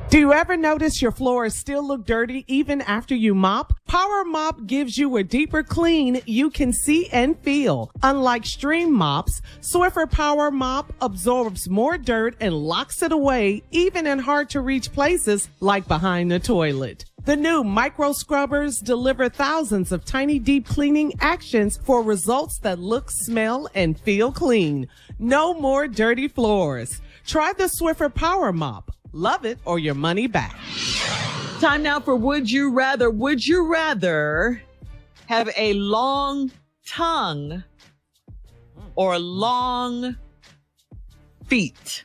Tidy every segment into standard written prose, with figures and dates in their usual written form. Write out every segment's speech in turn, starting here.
Do you ever notice your floors still look dirty even after you mop? Power Mop gives you a deeper clean you can see and feel. Unlike stream mops, Swiffer Power Mop absorbs more dirt and locks it away even in hard to reach places like behind the toilet. The new micro scrubbers deliver thousands of tiny deep cleaning actions for results that look, smell, and feel clean. No more dirty floors. Try the Swiffer Power Mop. Love it or your money back. Time now for Would You Rather. Would you rather have a long tongue or long feet?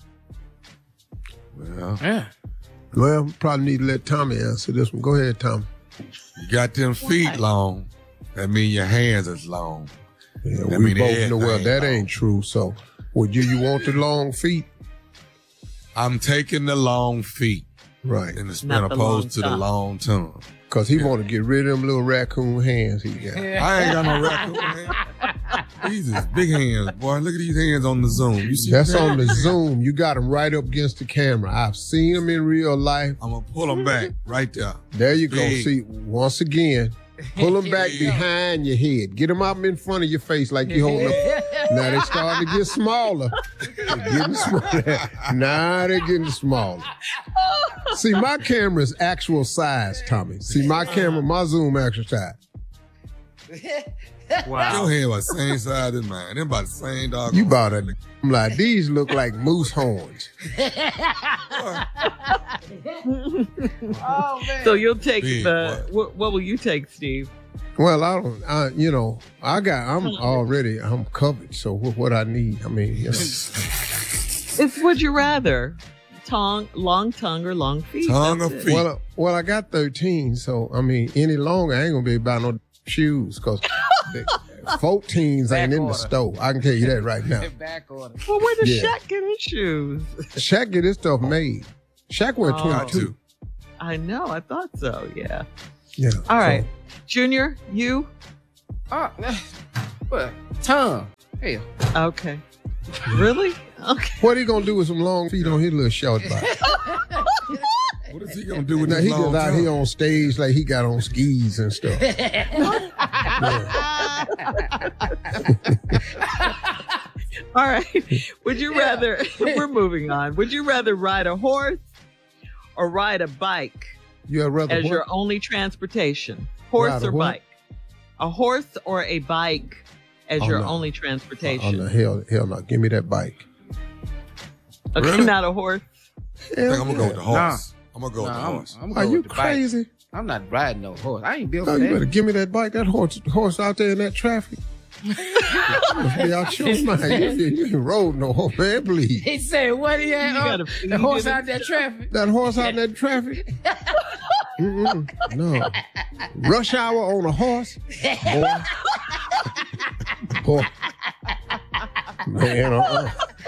Well, probably need to let Tommy answer this one. Go ahead, Tommy. You got them feet long. That mean your hands is long. Yeah, That we mean both know well that everything ain't true. So, would you want the long feet? I'm taking the long feet. Right. And it's been Not the opposed to the long long tongue. Because he want to get rid of them little raccoon hands he got. I ain't got no raccoon hands. These is big hands, boy. Look at these hands on the Zoom. You see That's that? on the Zoom. You got them right up against the camera. I've seen them in real life. I'm going to pull them back right there. There you go. Big. See, once again, pull them back behind your head. Get them up in front of your face like you holding up. Now they starting to get smaller. They're getting smaller. Now they're getting smaller. See, my camera is actual size, Tommy. See, my camera, my Zoom actual size. Your hand was the same size as mine. Them about the same dog. You about it. I'm like, these look like moose horns. Oh, man. So you'll take Big, what will you take, Steve? Well, I'm covered. So what I need, I mean, you know. It's Would You Rather. Long tongue or long feet? Tongue That's or it. feet? Well, I got 13, so I mean, any longer, I ain't gonna be able to buy no shoes because 14s ain't in the store. I can tell you that right now. Back order. Well, where does Yeah. Shaq get his shoes? Shaq get his stuff made. Shaq wear Oh. 22. I know. I thought so. Yeah. Yeah. All right. Junior, you? What? Tongue. Hell. Okay. Really? Okay. What he gonna do with some long feet on his little short body? What is he going to do with Now this he long just out tongue? here on stage like he got on skis and stuff. All right. Would you rather, we're moving on. Would you rather ride a horse or ride a bike You rather as what? your only transportation? Horse Ride a or what? bike? A horse or a bike as Oh, your no. only Oh, transportation? no, hell no. Give me that bike. Okay, Really? not a horse. I think I'm going to go with the horse. I'm going to go with the horse. I'm Are going you with the bike. crazy? I'm not riding no horse. I ain't built No, for you better that. give me that bike. That horse out there in that traffic. You must be out your mind. You ain't rode no horse, man, please. He said, what he had? You gotta feed The horse it. out there traffic. That horse out in that traffic? Mm-mm, no. Rush hour on a horse? Boy. Boy. Man,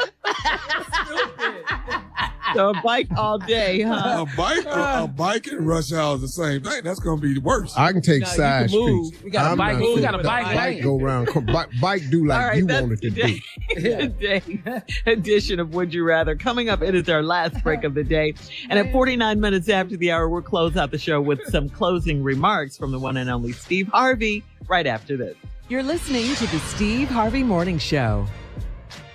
So a bike all day, huh? A bike and rush hour is the same thing. That's going to be the worst. I can take No, you side can move. streets. We got a I'm bike- not we fit. got a bike lane. Go around. Bike do like All right, you that's want it to do. today's edition of Would You Rather. Coming up, it is our last break of the day. And at 49 minutes after the hour, we'll close out the show with some closing remarks from the one and only Steve Harvey right after this. You're listening to the Steve Harvey Morning Show.